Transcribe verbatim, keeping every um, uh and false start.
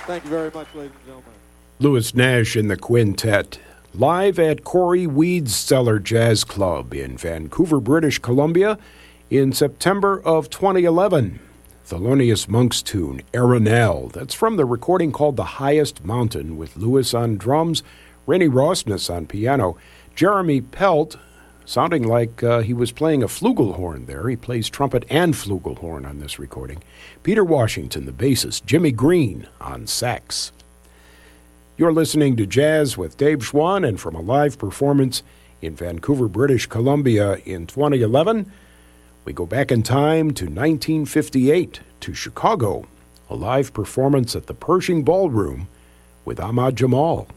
Thank you very much, ladies and gentlemen. Louis Nash and the Quintet, live at Corey Weed's Cellar Jazz Club in Vancouver, British Columbia, in September of twenty eleven. Thelonious Monk's tune, Arenelle. That's from the recording called The Highest Mountain, with Louis on drums, Rennie Rosnes on piano, Jeremy Pelt, sounding like uh, he was playing a flugelhorn there. He plays trumpet and flugelhorn on this recording. Peter Washington, the bassist, Jimmy Green on sax. You're listening to Jazz with Dave Schwann, and from a live performance in Vancouver, British Columbia in twenty eleven, we go back in time to nineteen fifty-eight, to Chicago, a live performance at the Pershing Ballroom with Ahmad Jamal.